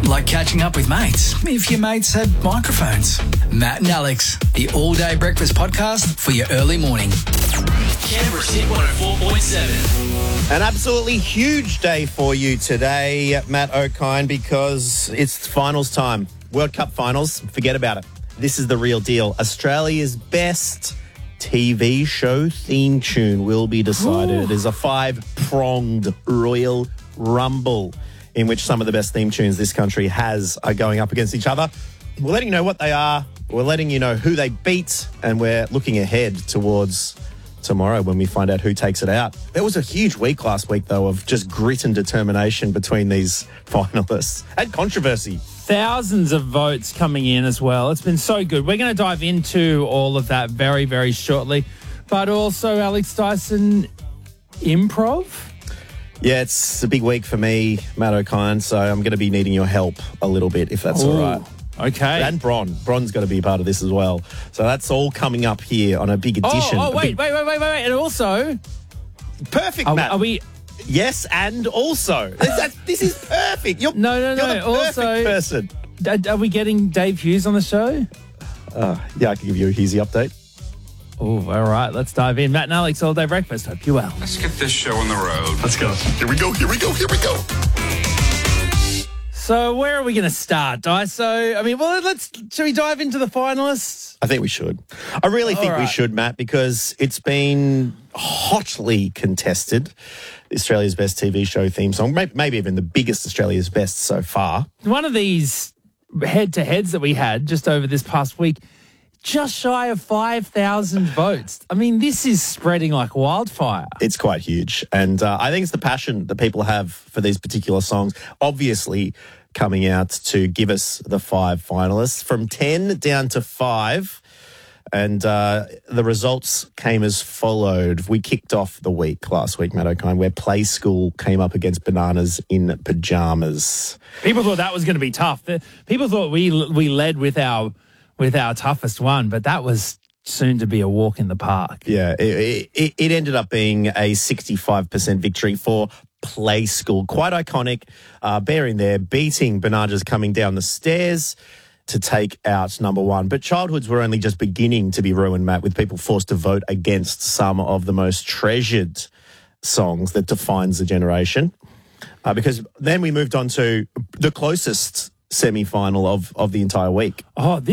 Like catching up with mates, if your mates had microphones. Matt and Alex, the all-day breakfast podcast for your early morning. Canberra's Hit 104.7. An absolutely huge day for you today, Matt O'Kine, because it's finals time. World Cup finals, forget about it. This is the real deal. Australia's best TV show theme tune will be decided. Ooh. It is a 5-pronged Royal Rumble in which some of the best theme tunes this country has are going up against each other. We're letting you know what they are. We're letting you know who they beat, and we're looking ahead towards tomorrow when we find out who takes it out. There was a huge week last week, though, of just grit and determination between these finalists and controversy. Thousands of votes coming in as well. It's been so good. We're going to dive into all of that very, very shortly. But also, Alex Dyson, improv? Yeah, it's a big week for me, Matt O'Kine, so I'm going to be needing your help a little bit, if that's all right. Okay. And Bron. Bron's got to be a part of this as well. So that's all coming up here on a big edition. Wait. And also... Perfect, Matt. Are we... Yes, and also. This is perfect. You're No. the perfect also, person. Are we getting Dave Hughes on the show? Yeah, I can give you a Hughesy update. Oh, all right. Let's dive in. Matt and Alex, all day breakfast. Hope you're well. Let's get this show on the road. Let's go. Here we go. So where are we going to start, Di? Shall we dive into the finalists? I think we should. I really think we should, Matt, because it's been hotly contested. Australia's best TV show theme song, maybe even the biggest Australia's best so far. One of these head-to-heads that we had just over this past week, just shy of 5,000 votes. I mean, this is spreading like wildfire. It's quite huge. And I think it's the passion that people have for these particular songs, obviously coming out to give us the 5 finalists from 10 down to 5. And the results came as followed. We kicked off the week last week, Matt O'Kine, where Play School came up against Bananas in Pyjamas. People thought that was going to be tough. People thought we led with our toughest one, but that was soon to be a walk in the park. Yeah, it ended up being a 65% victory for Play School. Quite iconic. Bear in there, beating Bananas coming down the stairs to take out number 1. But childhoods were only just beginning to be ruined, Matt, with people forced to vote against some of the most treasured songs that defines the generation. Because then we moved on to the closest semi-final of the entire week. Oh,